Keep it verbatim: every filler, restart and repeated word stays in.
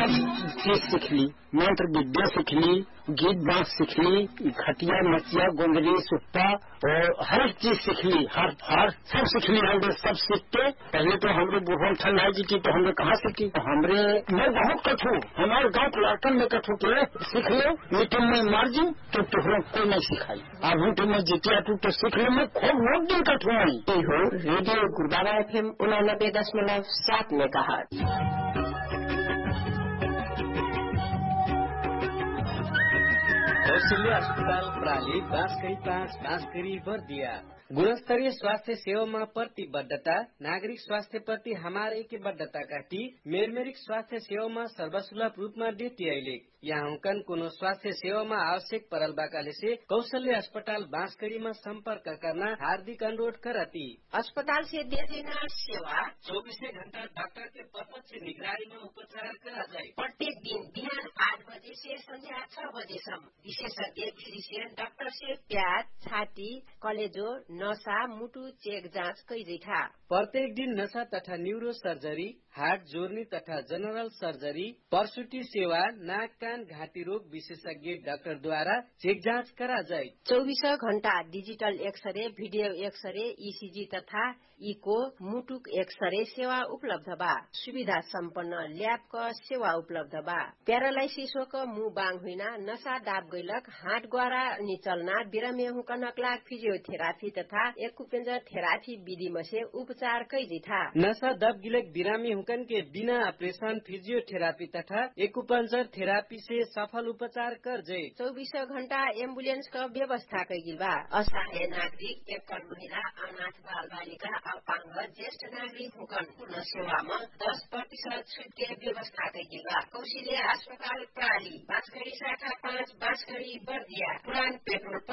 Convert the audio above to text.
सब चीज सीख ली, मंत्र विद्या सीख ली, गीत बांस सीख ली, खटिया नचिया गोंदली सुप्पा और हर चीज सीख ली, हर हर सब सीख ली। हमने सब सीख के पहले तो हमरे बुढ़वन ठंडा जी की तो हमने कहाँ सीखी, तो हमरे मैं बहुत कठू हमारे गाँव के लड़कन में कठू के सीख लो, मीटिंग में मार जी तो तुहरा कोई नहीं सिखाई। अब हम तुम्हें जितिया तू तो सीख लो, मैं खूब बहुत दिन कठू नहीं हो। रेडियो गुरुद्वारा एफ एम उनानबे दशमलव सात में कहा कौशल्य अस्पताल प्राली बाँसकरी पाँच बाँसकरी बर्दिया। गुणस्तरीय स्वास्थ्य सेवामा प्रतिबद्धता, नागरिक स्वास्थ्य प्रति हमार एकीबद्धता काटी मेरमेरिक स्वास्थ्य सेवामा सर्वसुलभ रूपमा देती अहिले यहाँ हुकन कोनो स्वास्थ्य सेवामा आवश्यक परल बाकाले से कौशल्य अस्पताल बाँसकरीमा संपर्क करना हार्दिक अनुरोध करती। अस्पताल से देना सेवा चौबीसों घंटा डॉक्टर के प्रत्यक्ष निगरानी में उपचार करा जाए। प्रत्येक दिन बिहान आठ बजे से संध्या छह बजे सम्म विशेषज्ञ फिजिशियन डॉक्टर से प्याज, छाती, कलेजो, नशा, मुटु चेक जाँच कैजेठा। प्रत्येक दिन नशा तथा न्यूरो सर्जरी, हार्ट जोर्नी तथा जनरल सर्जरी, प्रसूति सेवा, नाक कान घाटी रोग विशेषज्ञ डाक्टर द्वारा चेक जाँच करा जाए। चौबीसों घंटा digital x ray, video x-ray, ECG तथा इको, मुटुक एक्सरे सेवा उपलब्ध बा। सुविधा सम्पन्न ल्याब का सेवा उपलब्ध बा। प्यारालाइसिस का मुंह बांग हुइना, नशा दाब गैलक, हाथ द्वारा निचलना, बिरामी हुकनक लाग फिजियोथेरापी तथा एक्युपेंचर थेरापी विधि में से उपचार कैजी था। नशा दब गिलक बिरामी हुकन के बिना ऑपरेशन फिजियोथेरापी तथा एक्युपेंचर थेरापी से सफल उपचार कर जे। चौबीसों घंटा एम्बुलेंस का व्यवस्था कैगिल बा। असहाय नागरिक, एकल महिला, अनाथ बाल बालिका, अपांग, ज्येष्ठ नागरिक हुकन पूर्ण सेवा में दस प्रतिशत छूट के व्यवस्था कैगिल बा। कौशल्य अस्पताल प्राली बाँसकरी शाखा पाँच बाँसकरी बर्दिया, पुरान पेट्रोल